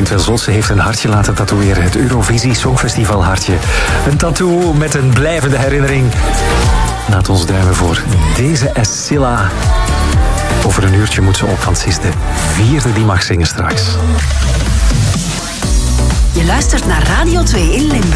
Van Zotse heeft een hartje laten tatoeëren. Het Eurovisie Songfestival hartje. Een tattoo met een blijvende herinnering. Laat ons duimen voor deze Escilla. Over een uurtje moet ze op, want ze is de 4e die mag zingen straks. Je luistert naar Radio 2 in Limburg.